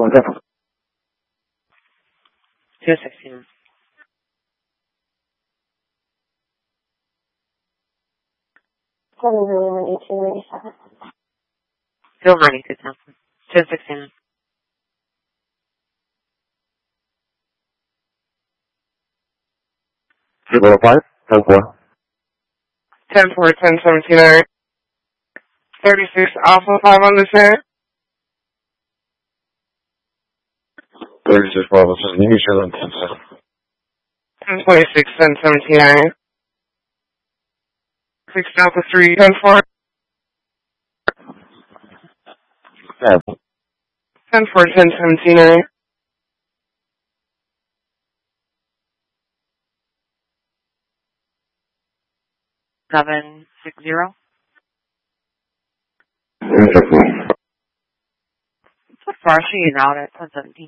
216. Still 92 Thompson. 216. Triple 5, 10-4. 10-4, 10-17, 36 Alpha 5 on the set. 36 Bravo 7, you can show them 10-7. 26, 10-17, 6 Delta 3, 10-4. 10-4, 10-17, 760. What far she is out at 1017?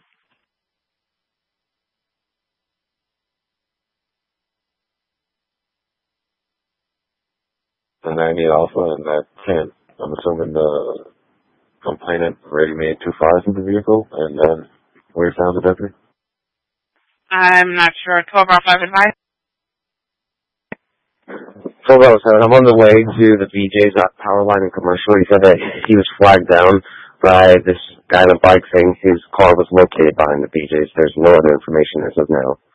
The 90 Alpha and that 10. I'm assuming the complainant already made 2 fires in the vehicle, and then where he found the deputy? I'm not sure. 12 Alpha 5 advice. 12 Alpha 7, I'm on the way to the BJ's power line and commercial. He said that he was flagged down by this guy on a bike saying his car was located behind the BJ's. There's no other information as of now.